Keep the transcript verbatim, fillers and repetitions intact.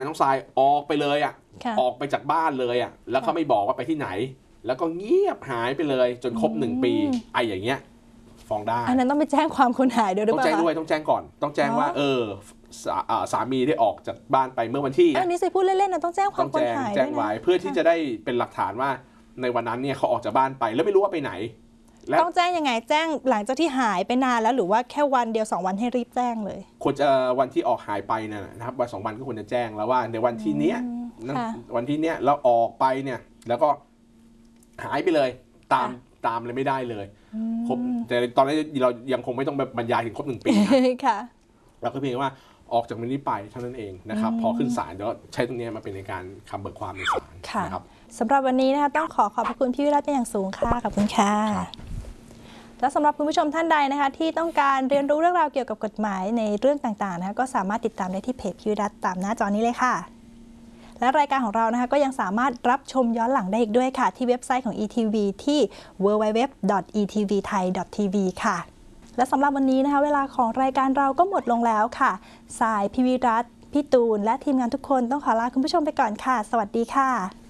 น้องทรายออกไปเลยอ่ะออกไปจากบ้านเลยอ่ะแล้วเขาไม่บอกว่าไปที่ไหนแล้วก็เงียบหายไปเลยจนครบหนึ่งปีไอ้อย่างเงี้ยฟ้องได้อันนั้นต้องไปแจ้งความคนหายด้วยหรือเปล่าต้องแจ้งด้วยต้องแจ้งก่อนต้องแจ้งว่าเออสามีได้ออกจากบ้านไปเมื่อวันที่อันนี้สิพูดเล่นๆนะต้องแจ้งความคนหายแจ้งไว้เพื่อที่จะได้เป็นหลักฐานว่าในวันนั้นเนี่ยเขาออกจากบ้านไปแล้วไม่รู้ว่าไปไหนต้องแจ้งยังไงแจ้งหลังจากที่หายไปนานแล้วหรือว่าแค่วันเดียวสองวันให้รีบแจ้งเลยควรจะวันที่ออกหายไปนะครับวันสองวันก็ควรจะแจ้งแล้วว่าในวันที่เนี้ยวันที่เนี้ยเราออกไปเนี่ยแล้วก็หายไปเลยตามตามเลยไม่ได้เลยครบแต่ตอนนี้เรายังคงไม่ต้องบรรยายถึงครบหนึ่งปีนะเราก็เพียงว่าออกจากมันนี้ไปเท่านั้นเองนะครับพอขึ้นศาลแล้วใช้ตรงนี้มาเป็นในการคำเบิกความในศาลนะครับสำหรับวันนี้นะคะต้องขอขอบพระคุณพี่วิรัตเป็นอย่างสูงค่ะขอบคุณค่ะและสำหรับคุณผู้ชมท่านใดนะคะที่ต้องการเรียนรู้เรื่องราวเกี่ยวกับกฎหมายในเรื่องต่างๆนะคะก็สามารถติดตามได้ที่เพจพี่วิรัตตามหน้าจอนี้เลยค่ะและรายการของเรานะคะก็ยังสามารถรับชมย้อนหลังได้อีกด้วยค่ะที่เว็บไซต์ของ อี ที วี ที่ ดับเบิลยู ดับเบิลยู ดับเบิลยู ดอท อี ที วี ไทย ดอท ที วี ค่ะและสำหรับวันนี้นะคะเวลาของรายการเราก็หมดลงแล้วค่ะสายพี่วิรัตพี่ตูนและทีมงานทุกคนต้องขอลาคุณผู้ชมไปก่อนค่ะสวัสดีค่ะ